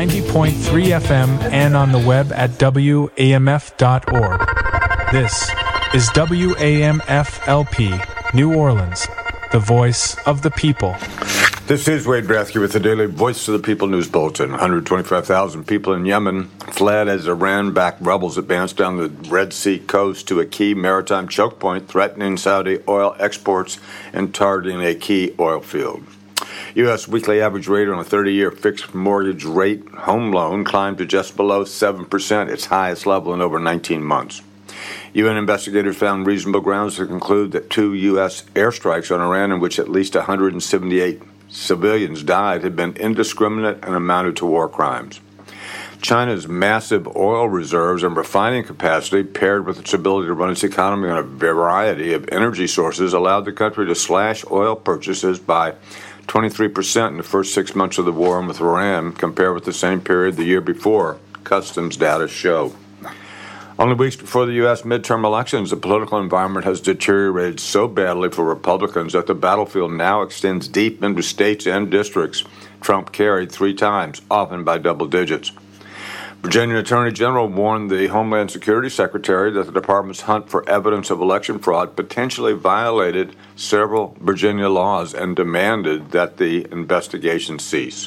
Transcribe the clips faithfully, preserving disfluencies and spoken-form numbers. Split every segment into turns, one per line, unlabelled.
ninety point three F M and on the web at W A M F dot org. This is W A M F L P, New Orleans, the voice of the people.
This is Wade Brathke with the Daily Voice of the People News Bulletin. one hundred twenty-five thousand people in Yemen fled as Iran-backed rebels advanced down the Red Sea coast to a key maritime choke point, threatening Saudi oil exports and targeting a key oil field. U S weekly average rate on a thirty-year fixed mortgage rate home loan climbed to just below seven percent, its highest level in over nineteen months. U N investigators found reasonable grounds to conclude that two U S airstrikes on Iran in which at least one hundred seventy-eight civilians died had been indiscriminate and amounted to war crimes. China's massive oil reserves and refining capacity, paired with its ability to run its economy on a variety of energy sources, allowed the country to slash oil purchases by twenty-three percent in the first six months of the war with Iran, compared with the same period the year before, customs data show. Only weeks before the U S midterm elections, the political environment has deteriorated so badly for Republicans that the battlefield now extends deep into states and districts Trump carried three times, often by double digits. Virginia Attorney General warned the Homeland Security Secretary that the department's hunt for evidence of election fraud potentially violated several Virginia laws and demanded that the investigation cease.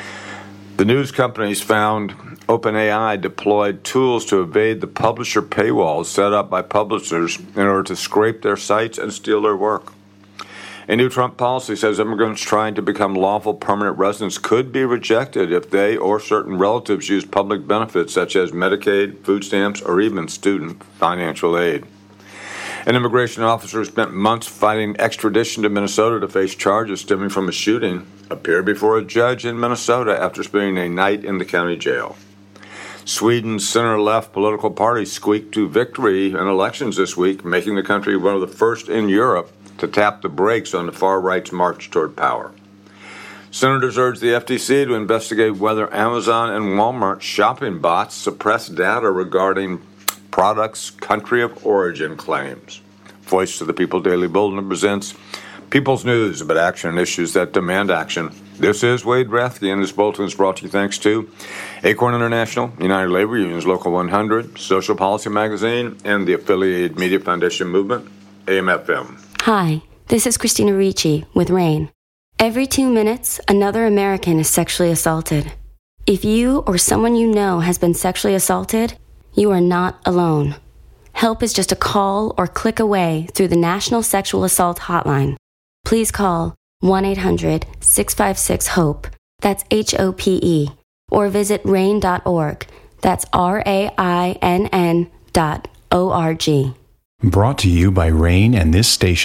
The news companies found OpenAI deployed tools to evade the publisher paywalls set up by publishers in order to scrape their sites and steal their work. A new Trump policy says immigrants trying to become lawful permanent residents could be rejected if they or certain relatives use public benefits such as Medicaid, food stamps, or even student financial aid. An immigration officer who spent months fighting extradition to Minnesota to face charges stemming from a shooting appeared before a judge in Minnesota after spending a night in the county jail. Sweden's center-left political party squeaked to victory in elections this week, making the country one of the first in Europe to tap the brakes on the far-right's march toward power. Senators urged the F T C to investigate whether Amazon and Walmart shopping bots suppress data regarding products' country of origin claims. Voice of the People Daily Bulletin presents People's News about action and issues that demand action. This is Wade Brathke, and this bulletin is brought to you thanks to Acorn International, United Labor Unions Local one hundred, Social Policy Magazine, and the affiliated Media Foundation Movement, A M F M.
Hi, this is Christina Ricci with RAIN. Every two minutes, another American is sexually assaulted. If you or someone you know has been sexually assaulted, you are not alone. Help is just a call or click away through the National Sexual Assault Hotline. Please call one eight hundred six five six HOPE, that's H O P E, or visit rain dot org, that's R A I N N dot O R G.
Brought to you by RAIN and this station.